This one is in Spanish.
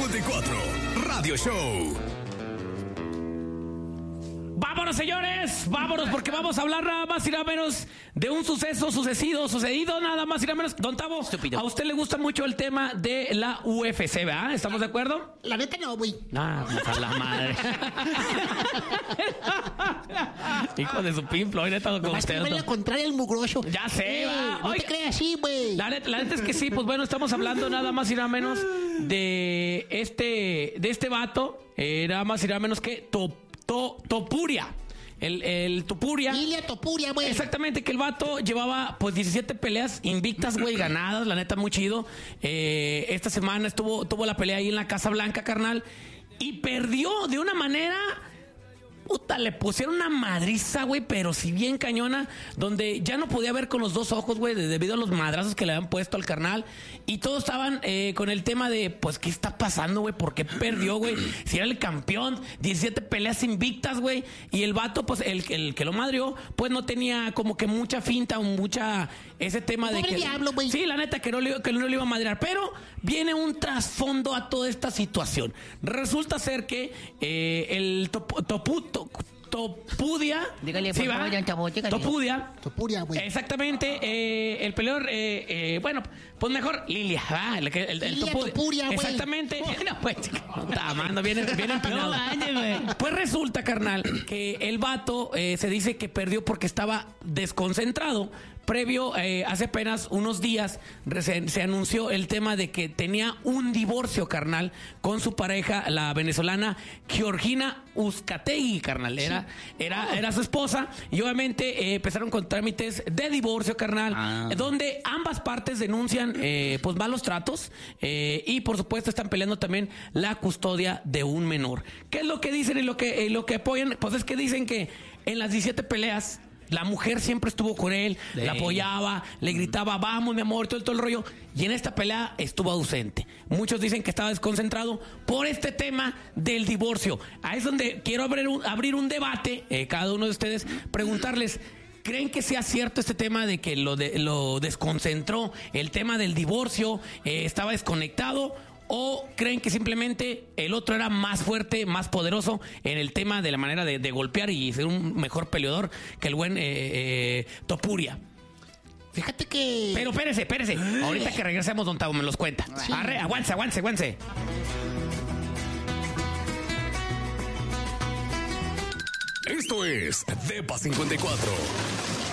54 Radio Show. Vámonos, señores, vámonos, porque vamos a hablar nada más y nada menos de un sucedido nada más y nada menos. Don Tavo, Estúpido. a usted le gusta mucho el tema de la UFC, ¿verdad? ¿Estamos de acuerdo? La neta no, güey. Ah, pues a la madre. Hijo de su pimplo, hoy neta con Vas a usted. la contraria al mugroso. Ya sé, va. No Oiga. te creas así, güey. La neta es que sí, pues bueno, estamos hablando nada más y nada menos de este vato, nada más y nada menos que Topuria. El Topuria. Ilia Topuria, güey. Exactamente, que el vato llevaba pues 17 peleas invictas, güey, ganadas, la neta muy chido. Esta semana tuvo la pelea ahí en la Casa Blanca, carnal, y perdió de una manera... Puta, le pusieron una madriza, güey, pero si bien cañona, donde ya no podía ver con los dos ojos, güey, debido a los madrazos que le habían puesto al carnal. Y todos estaban con el tema de, pues, ¿qué está pasando, güey? ¿Por qué perdió, güey? Si era el campeón, 17 peleas invictas, güey. Y el vato, pues, el que lo madrió, pues, no tenía como que mucha finta o mucha... Ese tema de Pobre que... diablo, güey. Sí, la neta, que no le iba a madrear. Pero viene un trasfondo a toda esta situación. Resulta ser que el Topuria. Dígale, Sí, por ¿va? favor, don Tavo, dígale. Topuria, güey. exactamente. El peleador, bueno, pues mejor Lilia, ¿va? El Lilia Topuria, güey. Exactamente. Bueno, pues, está amando, bien empinado. Pues resulta, carnal, que el vato se dice que perdió porque estaba desconcentrado. Previo, hace apenas unos días, se anunció el tema de que tenía un divorcio, carnal, con su pareja, la venezolana Georgina Uzcategui, carnal. Era su esposa y obviamente empezaron con trámites de divorcio, carnal, donde ambas partes denuncian pues malos tratos y por supuesto están peleando también la custodia de un menor. ¿Qué es lo que dicen y lo que apoyan? Pues es que dicen que en las 17 peleas la mujer siempre estuvo con él, la apoyaba, le gritaba, vamos, mi amor, todo el rollo. Y en esta pelea estuvo ausente. Muchos dicen que estaba desconcentrado por este tema del divorcio. Ahí es donde quiero abrir un debate, cada uno de ustedes, preguntarles, ¿creen que sea cierto este tema de que lo desconcentró, el tema del divorcio, estaba desconectado? ¿O creen que simplemente el otro era más fuerte, más poderoso en el tema de la manera de golpear y ser un mejor peleador que el buen Topuria? Fíjate que... Pero espérese. Ahorita que regresemos, don Tavo me los cuenta. Sí. Arre, aguance. Esto es Depa 54.